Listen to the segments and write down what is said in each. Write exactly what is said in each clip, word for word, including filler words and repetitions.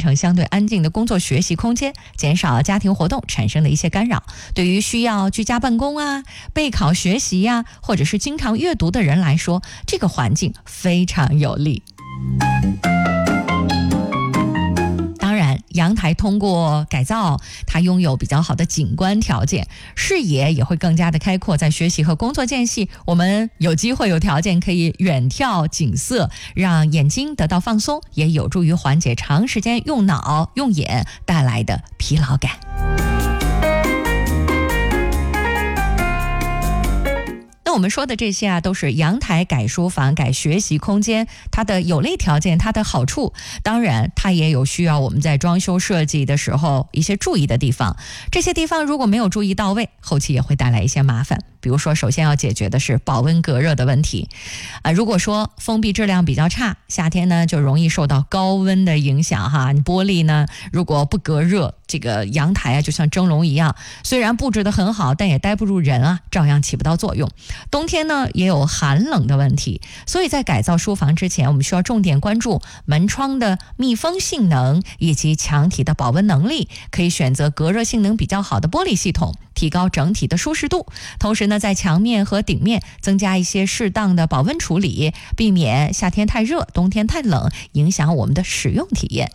成相对安静的工作学习空间，减少家庭活动产生的一些干扰。对于需要居家办公啊、备考学习呀、啊，或者是经常阅读的人来说，这个环境非常有利。阳台通过改造，它拥有比较好的景观条件，视野也会更加的开阔。在学习和工作间隙，我们有机会有条件可以远眺景色，让眼睛得到放松，也有助于缓解长时间用脑用眼带来的疲劳感。那我们说的这些啊，都是阳台改书房、改学习空间它的有利条件，它的好处。当然它也有需要我们在装修设计的时候一些注意的地方，这些地方如果没有注意到位，后期也会带来一些麻烦。比如说首先要解决的是保温隔热的问题啊、呃，如果说封闭质量比较差，夏天呢就容易受到高温的影响哈。你玻璃呢如果不隔热，这个阳台啊就像蒸笼一样，虽然布置得很好，但也待不住人啊，照样起不到作用。冬天呢也有寒冷的问题，所以在改造书房之前，我们需要重点关注门窗的密封性能以及墙体的保温能力，可以选择隔热性能比较好的玻璃系统，提高整体的舒适度。同时呢，在墙面和顶面增加一些适当的保温处理，避免夏天太热，冬天太冷，影响我们的使用体验。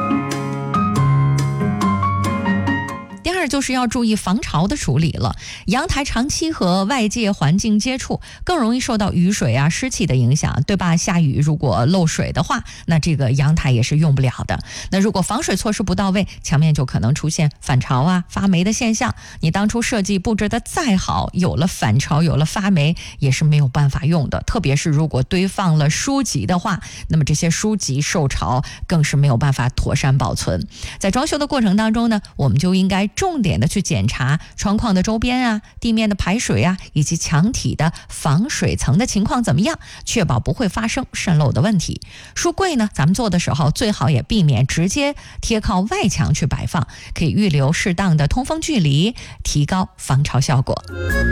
第二就是要注意防潮的处理了，阳台长期和外界环境接触，更容易受到雨水啊、湿气的影响，对吧？下雨如果漏水的话，那这个阳台也是用不了的。那如果防水措施不到位，墙面就可能出现反潮啊、发霉的现象。你当初设计布置的再好，有了反潮、有了发霉，也是没有办法用的。特别是如果堆放了书籍的话，那么这些书籍受潮，更是没有办法妥善保存。在装修的过程当中呢，我们就应该重点的去检查窗框的周边啊、地面的排水啊，以及墙体的防水层的情况怎么样，确保不会发生渗漏的问题。书柜呢，咱们做的时候最好也避免直接贴靠外墙去摆放，可以预留适当的通风距离，提高防潮效果。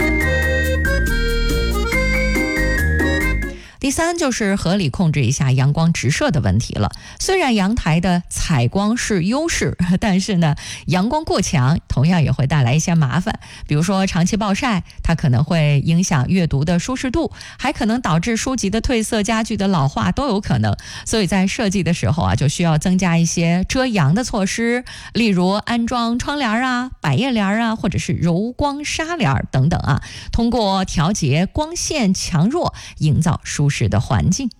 第三就是合理控制一下阳光直射的问题了。虽然阳台的采光是优势，但是呢，阳光过强同样也会带来一些麻烦。比如说长期暴晒，它可能会影响阅读的舒适度，还可能导致书籍的褪色、家具的老化都有可能。所以在设计的时候啊，就需要增加一些遮阳的措施，例如安装窗帘啊、百叶帘啊，或者是柔光纱帘等等啊，通过调节光线强弱，营造舒适的环境。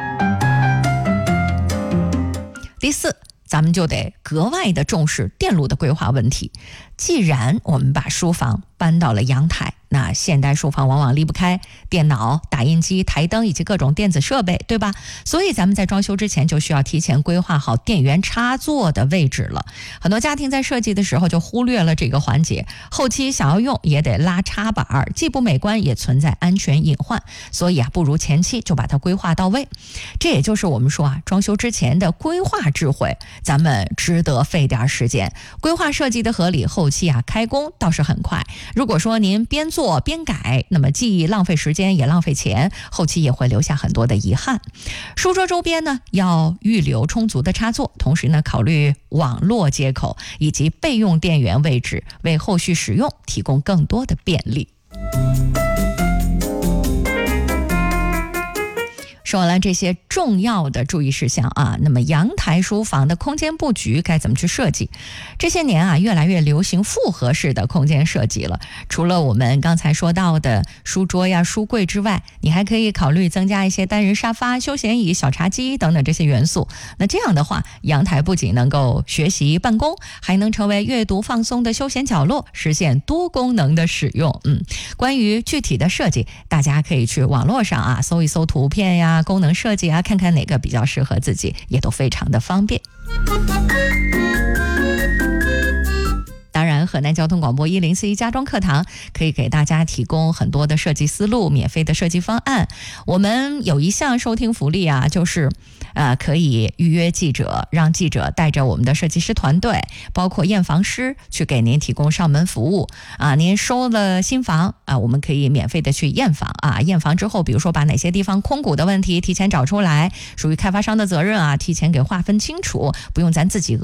第四，咱们就得格外的重视电路的规划问题。既然我们把书房搬到了阳台，那现代书房往往离不开电脑、打印机、台灯以及各种电子设备，对吧？所以咱们在装修之前就需要提前规划好电源插座的位置了。很多家庭在设计的时候就忽略了这个环节，后期想要用也得拉插板，既不美观也存在安全隐患，所以啊，不如前期就把它规划到位。这也就是我们说啊，装修之前的规划智慧，咱们值得费点时间。规划设计的合理，后期啊开工倒是很快。如果说您边做边改，那么既浪费时间也浪费钱，后期也会留下很多的遗憾。书桌周边呢，要预留充足的插座，同时呢，考虑网络接口以及备用电源位置，为后续使用提供更多的便利。说完了这些重要的注意事项啊，那么阳台书房的空间布局该怎么去设计？这些年啊，越来越流行复合式的空间设计了。除了我们刚才说到的书桌呀、书柜之外，你还可以考虑增加一些单人沙发、休闲椅、小茶几等等这些元素。那这样的话，阳台不仅能够学习办公，还能成为阅读放松的休闲角落，实现多功能的使用。嗯，关于具体的设计，大家可以去网络上啊搜一搜图片呀、功能设计啊，看看哪个比较适合自己，也都非常的方便。当然，河南交通广播一零四一家装课堂可以给大家提供很多的设计思路，免费的设计方案。我们有一项收听福利啊，就是呃，可以预约记者，让记者带着我们的设计师团队，包括验房师，去给您提供上门服务啊。您收了新房啊，我们可以免费的去验房啊。验房之后，比如说把哪些地方空鼓的问题提前找出来，属于开发商的责任啊，提前给划分清楚，不用咱自己